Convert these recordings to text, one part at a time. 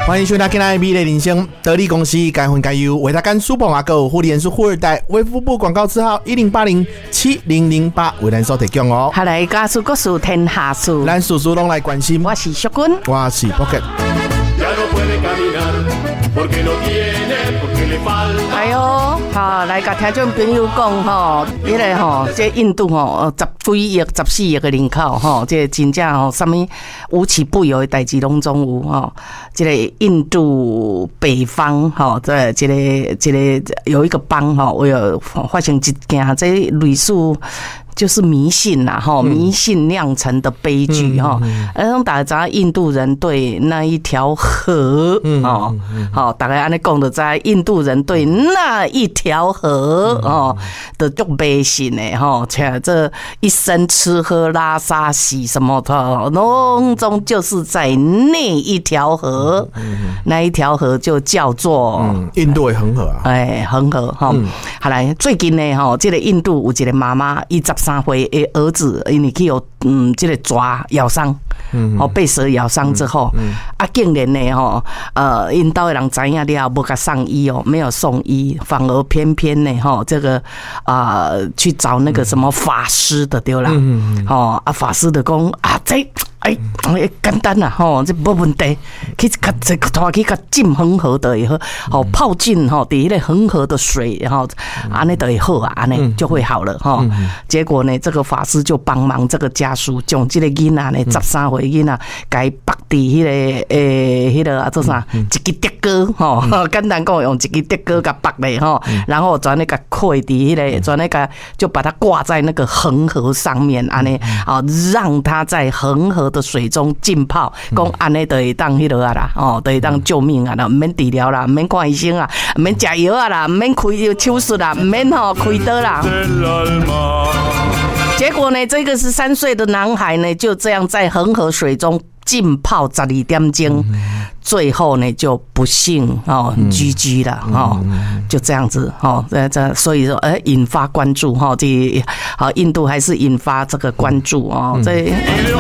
欢迎收听今天的美丽人生，得力公司该分该优，为大家苏宝马购互联是富二代，卫福部广告字号10807008为咱所提供哦。 下来家事国事天下事， 咱事事拢来关心。 我是淑君， 我是 Pocket。 哎呦，好来甲听众朋友讲吼，因为吼，这印度吼10几亿、14亿个人口吼，这真正吼，什么无奇不有的代志拢总有吼。这个印度北方吼，这个有一个邦吼，我有发生一件这类似。就是迷信啦，哈，迷信酿成的悲剧哈。大家知印度人对那一条河，哦，好，大概安尼讲的，在印度人对那一条河哦的就迷信的哈，且这一生吃喝拉撒洗什么的，拢总就是在那一条河，那一条河就叫做印度的恒河啊， 哎，恒河哈。好来，最近呢哈，这个印度有一个妈妈13岁的儿子，因为去有这个抓咬伤，被蛇咬伤之后，竟然呢因兜的人知影了，无甲送医哦，没有送医，反而偏偏呢这个去找那个什么法师的对啦，法师的讲这。简单啦，这无问题。去拖去甲浸恒河的以后，泡进伫迄个恒河的水，安尼就会好啊，安尼就会好了结果呢，这个法师就帮忙这个家属，将这个囡仔呢13岁囡仔，该绑伫迄个做啥？一支竹篙简单讲用一支竹篙甲绑咧然后转那个挂伫迄个，转那个就把它挂在那个恒河上面，安尼让它在恒河的水中浸泡，讲安尼就会当迄落啊啦，就会当救命啊啦，唔免治疗啦，唔免看医生啊，唔免食药啊啦，唔免开手术啦，唔免开刀啦。结果呢，这个13岁的男孩呢，就这样在恒河水中浸泡12点钟，最后呢就不幸GG 了就这样子所以说引发关注这印度还是引发这个关注这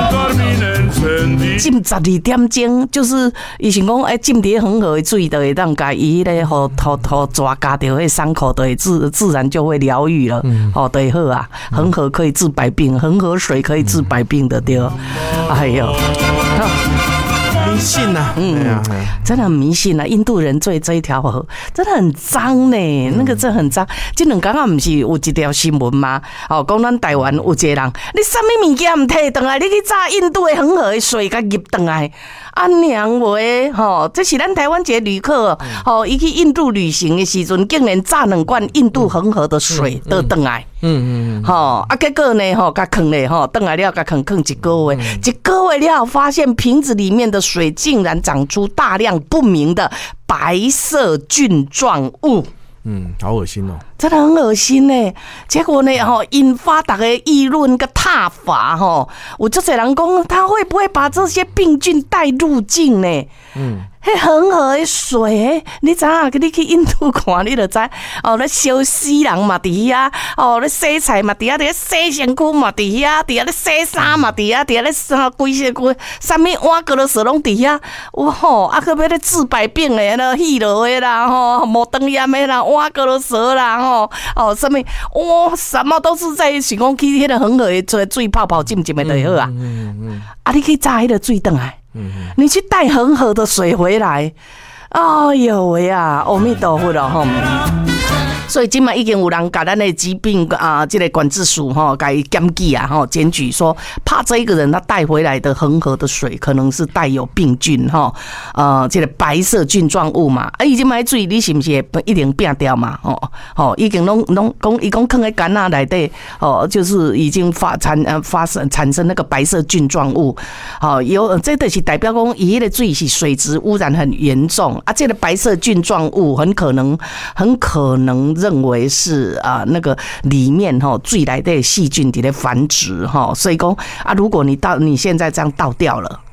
浸12点钟，就是伊想讲浸伫恒河的水就会当甲伊咧抓夹到迄伤口，就会自然就会疗愈了就会好啊。恒河可以治百病，恒河水可以治百病的对。哎呦。 迷信呐， 真的很迷信啊！印度人对这一条河真的很脏呢，那个真的很脏。这两天不是有一条新闻吗？讲咱台湾有一个人，你什么物件唔摕回来，你去炸印度的恒河的水，甲入回来。娘喂，这是咱台湾一个旅客，伊去印度旅行的时阵，竟然炸2罐印度恒河的水倒回来。结果呢，甲放咧，回来了，甲放1个月，1个月了，发现瓶子里面的水竟然长出大量不明的白色菌状物。 好恶心哦！ 真的很恶心呢。结果呢，引发大家议论跟挞伐有这些人讲，他会不会把这些病菌带入境呢？恒河的水，你知影？你去印度看，你就知咧烧死人嘛，伫遐咧洗菜嘛，伫遐咧洗身躯嘛，伫遐咧洗衫嘛，伫遐咧规啥物碗格罗蛇拢伫遐，哇去要咧治百病的啦，气落的啦，无肠炎的啦，碗格罗蛇啦，什么什么都是在想讲去迄个恒河的水泡泡浸浸的就好啊。你去炸迄个水回来。你去带恒河的水回来，哎呦喂啊，阿弥陀佛了所以今嘛已经有人把咱的疾病这个管制署甲伊检举检举说，怕这一个人他带回来的恒河的水可能是带有病菌这个白色菌状物嘛，已经买水你是不是一定变掉嘛？已经拢讲伊讲放在干那内底就是已经产生那个白色菌状物有这就是代表讲伊的水是水质污染很严重这个白色菌状物很可能认为是那个里面水内的细菌在繁殖所以说如果你现在这样倒掉了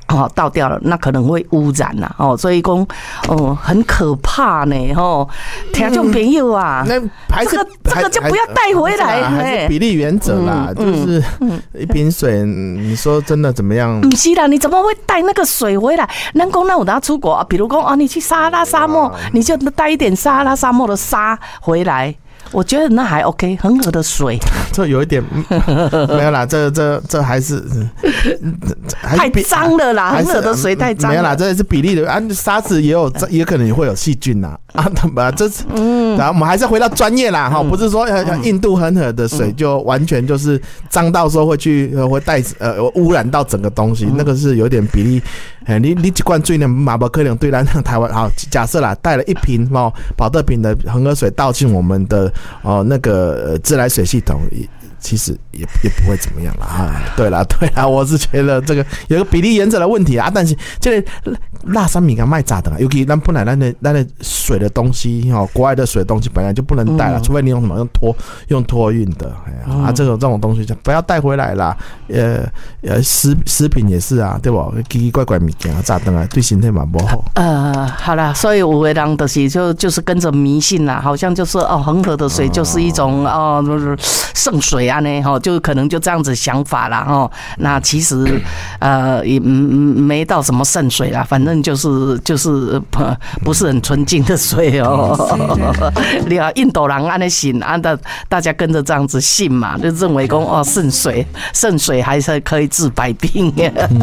倒掉了，那可能会污染啦，所以讲，很可怕呢，听众朋友啊， 那还是这个就不要带回来， 还是比例原则啦，就是一瓶水，你说真的怎么样？ 不是啦，你怎么会带那个水回来？那我等下出国，比如说你去撒哈拉沙漠，你就带一点撒哈拉沙漠的沙回来。我觉得那还 OK， 恒河的水， 这有一点没有啦，这还是太脏了啦，恒河的水太脏了。 没有啦，这也是比例的啊，沙子也可能会有细菌呐这是然后我们还是回到专业啦不是说印度恒河的水就完全就是脏到说会带污染到整个东西，那个是有点比例。你一罐水呢，马不可能对咱台湾好。假设啦，带了一瓶保特瓶的恒河水倒进我们的那个自来水系统，其实也不会怎么样啦。对啦，我是觉得这个有个比例原则的问题啊。但是这个辣山米干卖炸的，尤其咱本来咱的水的东西国外的水的东西本来就不能带了，除非你用什么用托运的这种东西就不要带回来啦。食品也是啊，对不？奇奇怪怪物件炸灯啊，对身体嘛不好。 好啦，所以有的人就是跟着迷信啦，好像就是恒河的水就是一种圣水啊呢，就可能就这样子想法啦那其实也没到什么圣水啦，反正就是不是很纯净的水你看印度人按呢信大家跟着这样子信嘛，就认为说圣水还是可以治百病